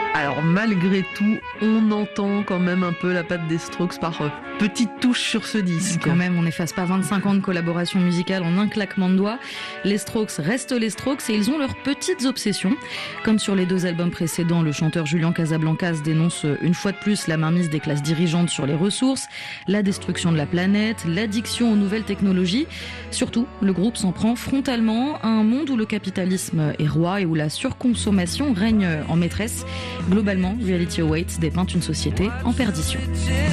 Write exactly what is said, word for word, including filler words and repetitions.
Alors malgré tout, on entend quand même un peu la patte des Strokes par euh, petites touches sur ce disque. Quand même, on n'efface pas vingt-cinq ans de collaboration musicale en un claquement de doigts. Les Strokes restent les Strokes et ils ont leurs petites obsessions. Comme sur les deux albums précédents, le chanteur Julian Casablancas dénonce une fois de plus la mainmise des classes dirigeantes sur les ressources, la destruction de la planète, l'addiction aux nouvelles technologies. Surtout, le groupe s'en prend frontalement à un monde où le capitalisme est roi et où la surconsommation règne en maîtresse. Globalement, Reality Awaits dépeint une société en perdition.